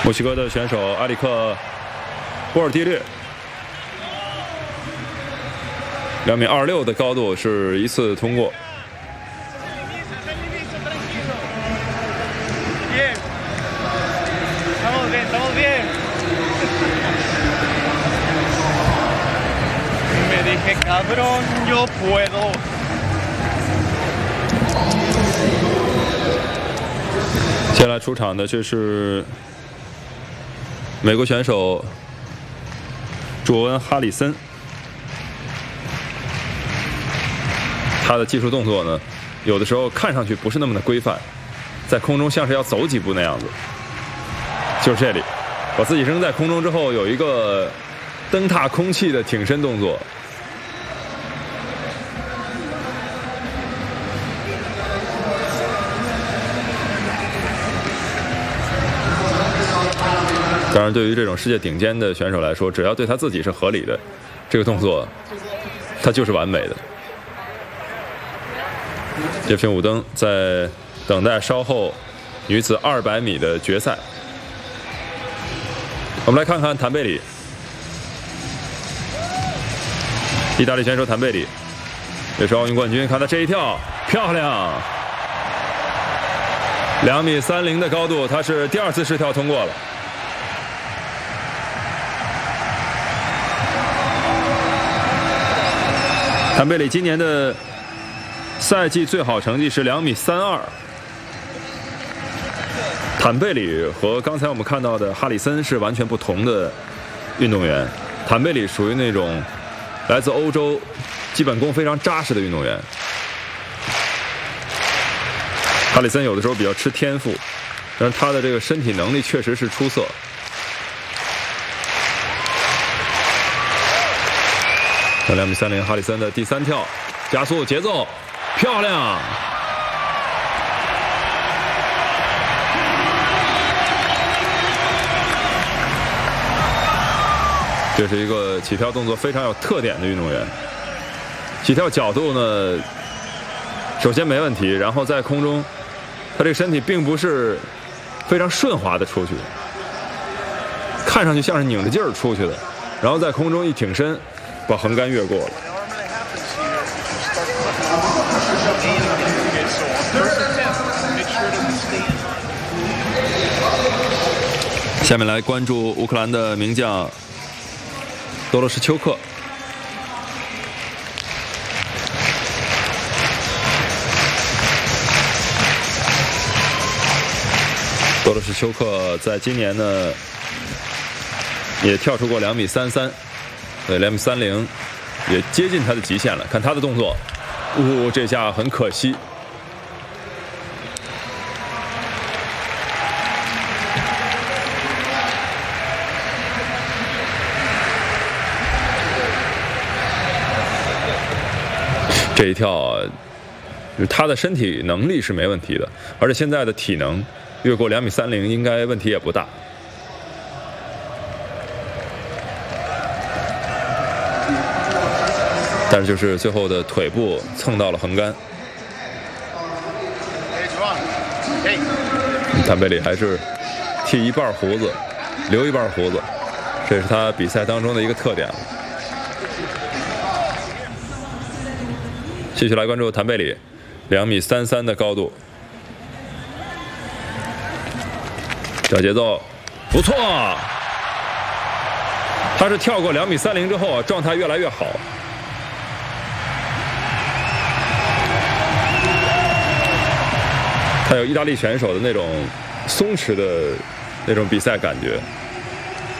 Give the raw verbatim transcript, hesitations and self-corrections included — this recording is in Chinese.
墨西哥的选手阿里克波尔蒂略，两米二六的高度是一次通过。 Cabrón, yo puedo. 接下来出场的这是美国选手朱恩·哈里森，他的技术动作呢，有的时候看上去不是那么的规范，在空中像是要走几步那样子。就是这里，把自己扔在空中之后，有一个蹬踏空气的挺身动作。 当然，对于这种世界顶尖的选手来说，只要对他自己是合理的，这个动作，他就是完美的。杰弗逊·伍登在等待稍后女子二百米的决赛。我们来看看谭贝里，意大利选手谭贝里，也是奥运冠军。看他这一跳，漂亮！两米三零的高度，他是第二次试跳通过了。 谭贝里今年的赛季最好成绩是两米三二。谭贝里和刚才我们看到的哈里森是完全不同的运动员。谭贝里属于那种来自欧洲、基本功非常扎实的运动员。哈里森有的时候比较吃天赋，但是他的这个身体能力确实是出色。 两米三零，哈里森的第三跳，加速节奏，漂亮！这是一个起跳动作非常有特点的运动员。起跳角度呢，首先没问题，然后在空中，他这个身体并不是非常顺滑的出去，看上去像是拧着劲儿出去的，然后在空中一挺身。 把横杆越过了。下面来关注乌克兰的名将多罗什丘克。多罗什丘克在今年呢也跳出过两米三三。 对，两米三零，也接近他的极限了。看他的动作，呜、哦，这下很可惜。这一跳，他的身体能力是没问题的，而且现在的体能越过两米三零，应该问题也不大。 但是就是最后的腿部蹭到了横杆，谭贝里还是剃一半胡子，留一半胡子，这是他比赛当中的一个特点。继续来关注谭贝里，两米三三的高度，小节奏，不错，他是跳过两米三零之后啊，状态越来越好。 他有意大利选手的那种松弛的那种比赛感觉。